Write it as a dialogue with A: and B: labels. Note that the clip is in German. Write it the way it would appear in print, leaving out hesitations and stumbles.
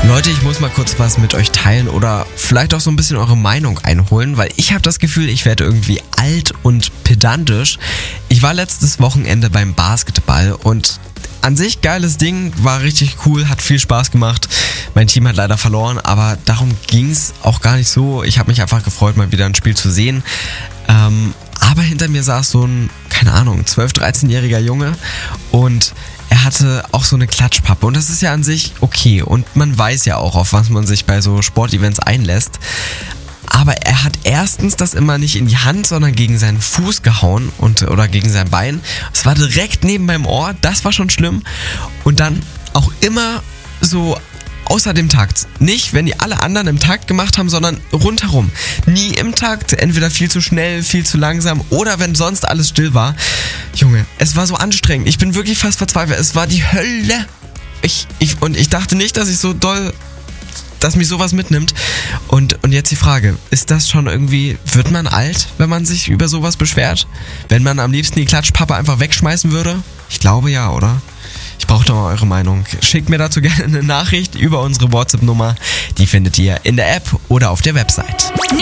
A: Leute, ich muss mal kurz was mit euch teilen oder vielleicht auch so ein bisschen eure Meinung einholen, weil ich habe das Gefühl, ich werde irgendwie alt und pedantisch. Ich war letztes Wochenende beim Basketball und an sich geiles Ding, war richtig cool, hat viel Spaß gemacht. Mein Team hat leider verloren, aber darum ging's auch gar nicht so. Ich habe mich einfach gefreut, mal wieder ein Spiel zu sehen. Aber hinter mir saß so ein, keine Ahnung, 12-, 13-jähriger Junge und er hatte auch so eine Klatschpappe und das ist ja an sich okay und man weiß ja auch, auf was man sich bei so Sportevents einlässt. Aber er hat erstens das immer nicht in die Hand, sondern gegen seinen Fuß gehauen oder gegen sein Bein. Es war direkt neben meinem Ohr, das war schon schlimm. Und dann auch immer so außer dem Takt. Nicht, wenn die alle anderen im Takt gemacht haben, sondern rundherum. Nie im Takt, entweder viel zu schnell, viel zu langsam oder wenn sonst alles still war. Junge, es war so anstrengend. Ich bin wirklich fast verzweifelt. Es war die Hölle. Ich dachte nicht, dass mich sowas mitnimmt. Und jetzt die Frage, ist das schon irgendwie, wird man alt, wenn man sich über sowas beschwert? Wenn man am liebsten die Klatschpappe einfach wegschmeißen würde? Ich glaube ja, oder? Ich brauche doch mal eure Meinung. Schickt mir dazu gerne eine Nachricht über unsere WhatsApp-Nummer. Die findet ihr in der App oder auf der Website.